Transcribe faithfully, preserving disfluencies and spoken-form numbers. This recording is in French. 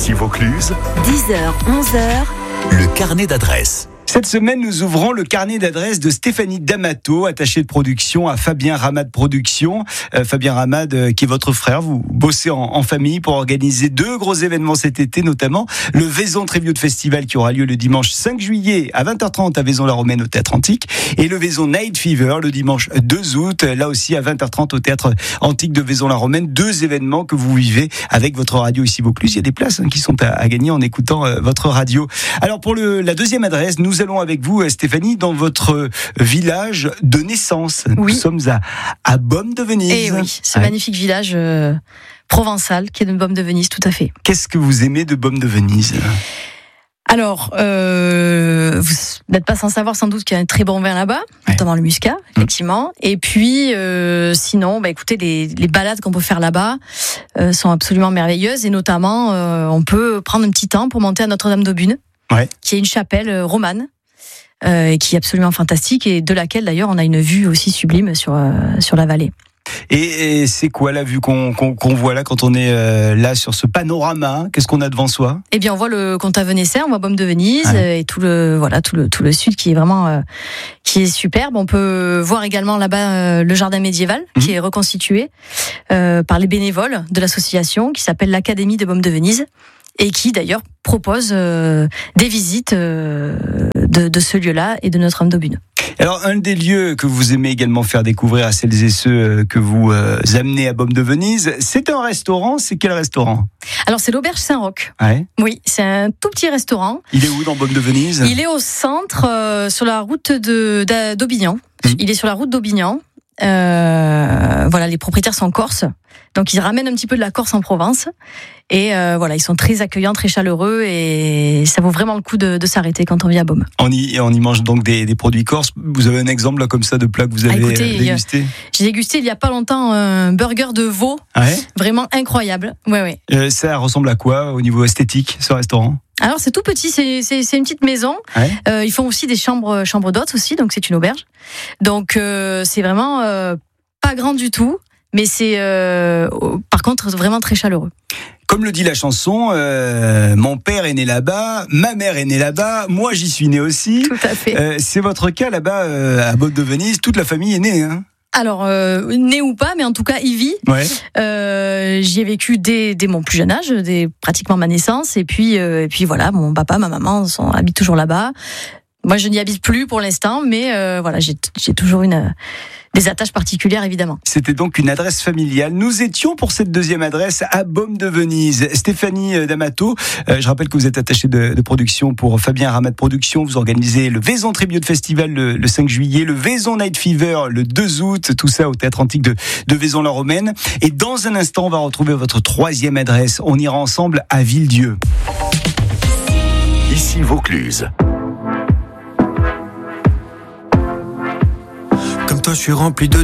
Ici Vaucluse, dix heures, onze heures, le carnet d'adresses. Cette semaine, nous ouvrons le carnet d'adresses de Stéphanie D'Amato, attachée de production à Fabien Ramad Productions. Euh, Fabien Ramad, euh, qui est votre frère, vous bossez en, en famille pour organiser deux gros événements cet été, notamment le Vaison Tribute Festival qui aura lieu le dimanche cinq juillet à vingt heures trente à Vaison-la-Romaine au Théâtre Antique, et le Vaison Night Fever le dimanche deux août, là aussi à vingt heures trente au Théâtre Antique de Vaison-la-Romaine. Deux événements que vous vivez avec votre radio ici Vaucluse. Il y a des places hein, qui sont à, à gagner en écoutant euh, votre radio. Alors pour le, la deuxième adresse, nous allons avec vous, Stéphanie, dans votre village de naissance. Oui. Nous sommes à, à Beaume de Venise. Et oui, ce ouais. magnifique village euh, provençal qui est de Beaume de Venise, tout à fait. Qu'est-ce que vous aimez de Beaume de Venise ? Alors, euh, vous n'êtes pas sans savoir sans doute qu'il y a un très bon vin là-bas, ouais. notamment le muscat, effectivement. Mmh. Et puis, euh, sinon, bah, écoutez, les, les balades qu'on peut faire là-bas euh, sont absolument merveilleuses. Et notamment, euh, on peut prendre un petit temps pour monter à Notre-Dame d'Aubune, ouais. qui est une chapelle romane. Euh, qui est absolument fantastique et de laquelle d'ailleurs on a une vue aussi sublime sur, euh, sur la vallée. Et, et c'est quoi la vue qu'on, qu'on, qu'on voit là quand on est euh, là sur ce panorama ? Qu'est-ce qu'on a devant soi ? Eh bien on voit le comte Venessin, on voit Beaume de Venise ouais. et tout le, voilà, tout, le, tout le sud qui est vraiment euh, qui est superbe. On peut voir également là-bas euh, le jardin médiéval mmh. qui est reconstitué euh, par les bénévoles de l'association qui s'appelle l'Académie de Beaume de Venise. Et qui d'ailleurs propose euh, des visites euh, de, de ce lieu-là et de Notre-Dame d'Aubune. Alors, un des lieux que vous aimez également faire découvrir à celles et ceux que vous euh, amenez à Beaume de Venise, c'est un restaurant. C'est quel restaurant ? Alors, c'est l'Auberge Saint-Roch. Ouais. Oui, c'est un tout petit restaurant. Il est où dans Beaume de Venise ? Il est au centre, euh, sur la route de, d'Aubignan. Mmh. Il est sur la route d'Aubignan. Euh, voilà, les propriétaires sont corses, donc ils ramènent un petit peu de la Corse en Provence. Et euh, voilà, ils sont très accueillants, très chaleureux, et ça vaut vraiment le coup de, de s'arrêter quand on vit à Beaume. On y, on y mange donc des, des produits corses. Vous avez un exemple là comme ça de plat que vous avez ah, écoutez, dégusté ? a, J'ai dégusté il y a pas longtemps un burger de veau, ah ouais vraiment incroyable. Ouais, ouais. Euh, ça ressemble à quoi au niveau esthétique, ce restaurant ? Alors c'est tout petit, c'est, c'est, c'est une petite maison. Ouais. Euh, ils font aussi des chambres, chambres d'hôtes aussi, donc c'est une auberge. Donc euh, c'est vraiment euh, pas grand du tout, mais c'est euh, par contre vraiment très chaleureux. Comme le dit la chanson, euh, mon père est né là-bas, ma mère est née là-bas, moi j'y suis né aussi. Tout à fait. Euh, c'est votre cas là-bas euh, à Beaume de Venise, toute la famille est née, hein ? Alors, euh, né ou pas, mais en tout cas, y vit. Ouais. Euh, j'y ai vécu dès, dès mon plus jeune âge, dès pratiquement ma naissance. Et puis, euh, et puis voilà, mon papa, ma maman sont, habitent toujours là-bas. Moi, je n'y habite plus pour l'instant, mais euh, voilà, j'ai, j'ai toujours une, des attaches particulières, évidemment. C'était donc une adresse familiale. Nous étions pour cette deuxième adresse à Beaume de Venise. Stéphanie D'Amato, euh, je rappelle que vous êtes attachée de, de production pour Fabien Ramad Productions. Vous organisez le Vaison Tribute Festival le, le cinq juillet, le Vaison Night Fever le deux août, tout ça au Théâtre Antique de, de Vaison-la-Romaine. Et dans un instant, on va retrouver votre troisième adresse. On ira ensemble à Villedieu. Ici Vaucluse. Comme toi, je suis rempli de